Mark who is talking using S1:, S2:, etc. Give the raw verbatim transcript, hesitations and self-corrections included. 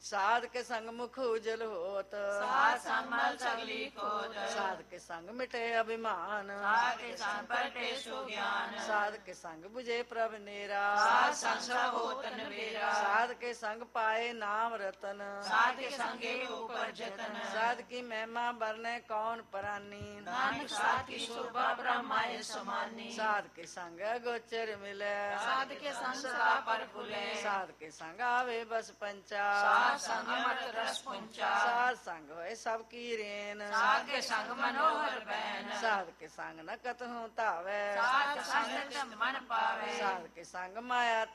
S1: साध के संग मुख उजल होत,
S2: साध संग मल सगली खोज,
S1: साध के संग मिटे अभिमान,
S2: साध के संग परटे सुज्ञान,
S1: साध के संग बुझे प्रभ नेरा,
S2: साध संग सब होत नबेरा,
S1: साध के संग पाए नाम रतन,
S2: साध के संगे ऊपर जतन,
S1: साध की महिमा बरने कौन परानी,
S2: नानक साध की शोभा ब्रह्माय समानी,
S1: साध के संग गोचर मिले,
S2: साध के संग सदा पर फुले,
S1: साध के संग आवे बस पंचा,
S2: साध संग मत रस पुंचा,
S1: साध संग होए सबकी रेन,
S2: साध के संग मनोहर बहन,
S1: साध के संग न कतहु तावे,
S2: साध संग मन पावे,
S1: साध के संग माया